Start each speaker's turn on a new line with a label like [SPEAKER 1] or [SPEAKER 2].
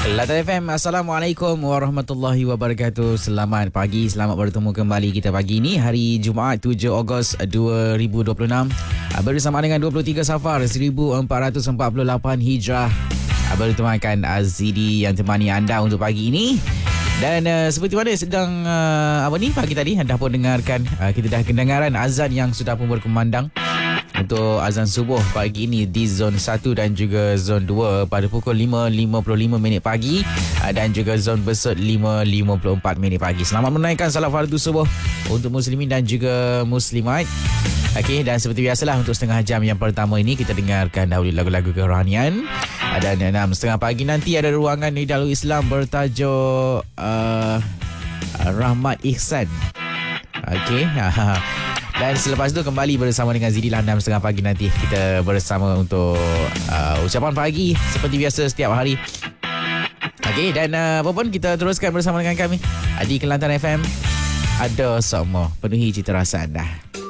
[SPEAKER 1] Kelantan FM, Assalamualaikum warahmatullahi wabarakatuh. Selamat pagi, selamat bertemu kembali kita pagi ini hari Jumaat 7 Ogos 2026 bersama dengan 23 Safar 1448 Hijrah. Bertemankan Azidi yang temani anda untuk pagi ini. Dan seperti mana sedang pagi tadi anda pun dengarkan, kita dah kedengaran azan yang sudah pun berkumandang untuk azan subuh pagi ini di zon 1 dan juga zon 2 pada pukul 5.55 pagi dan juga zon Besut 5.54 pagi. Selamat menunaikan salat fardu subuh untuk muslimin dan juga muslimat. Okey, dan seperti biasalah untuk setengah jam yang pertama ini kita dengarkan dahulu lagu-lagu kerohanian. Dan 6.30 pagi nanti ada ruangan Hidayah Islam bertajuk Rahmat Ihsan. Okey. Dan selepas itu kembali bersama dengan Zidilah 6.30 pagi nanti kita bersama untuk ucapan pagi seperti biasa setiap hari. Okey, dan apa pun kita teruskan bersama dengan kami di Kelantan FM. Ada semua penuhi cita rasa anda.